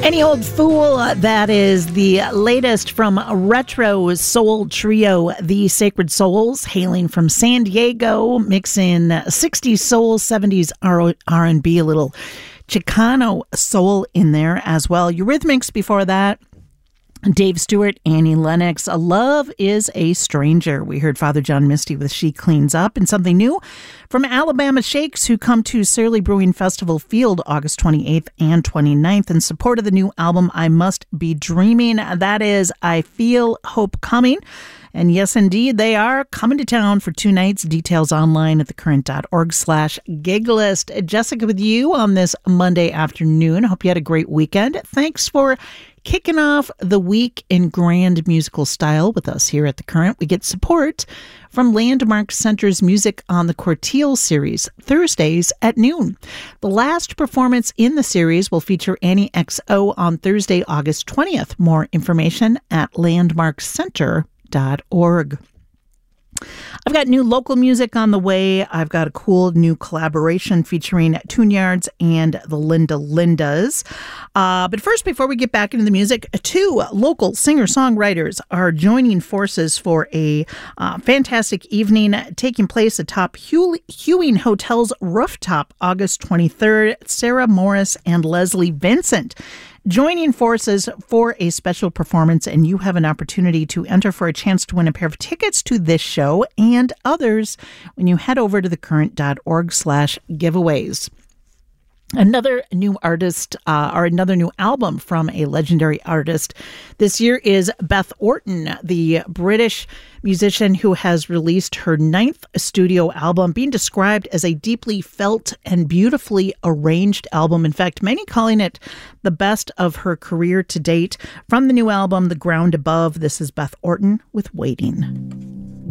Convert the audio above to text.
Any Old Fool, that is the latest from retro soul trio, The Sacred Souls, hailing from San Diego, mixing 60s soul, 70s R&B, a little Chicano soul in there as well. Eurythmics before that. Dave Stewart, Annie Lennox, Love is a Stranger. We heard Father John Misty with She Cleans Up, and something new from Alabama Shakes, who come to Surly Brewing Festival Field August 28th and 29th in support of the new album I Must Be Dreaming. That is I Feel Hope Coming. And yes, indeed, they are coming to town for 2 nights. Details online at thecurrent.org/giglist. Jessica with you on this Monday afternoon. Hope you had a great weekend. Thanks for kicking off the week in grand musical style with us here at The Current. We get support from Landmark Center's Music on the Corteil series, Thursdays at noon. The last performance in the series will feature Annie XO on Thursday, August 20th. More information at landmarkcenter.org. I've got new local music on the way. I've got a cool new collaboration featuring Tune-Yards and the Linda Lindas. But first, before we get back into the music, 2 local singer-songwriters are joining forces for a fantastic evening taking place atop Hewing Hotel's rooftop August 23rd. Sarah Morris and Leslie Vincent joining forces for a special performance, and you have an opportunity to enter for a chance to win a pair of tickets to this show and others when you head over to thecurrent.org/giveaways. Another new artist, or another new album from a legendary artist this year is Beth Orton, the British musician who has released her 9th studio album, being described as a deeply felt and beautifully arranged album. In fact, many calling it the best of her career to date. From the new album, The Ground Above, this is Beth Orton with Waiting.